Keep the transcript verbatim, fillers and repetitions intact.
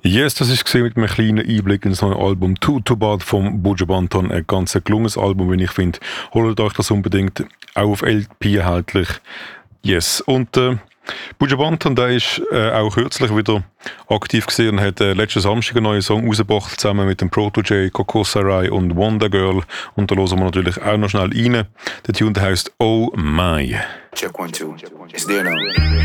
Yes, das ist gesehen mit einem kleinen Einblick ins neue Album Too Too Bad vom Buju Banton. Ein ganz gelungenes Album, wie ich finde. Holt euch das unbedingt, auch auf L P erhältlich. Yes, und äh, Buju Banton, der ist äh, auch kürzlich wieder aktiv gesehen und hat äh, letzten Samstag einen neuen Song rausgebracht, zusammen mit dem Proto-J, Coco Sarai und Wonder Girl. Und da hören wir natürlich auch noch schnell rein. Der Tune heisst Oh My. Check one, two. It's there now.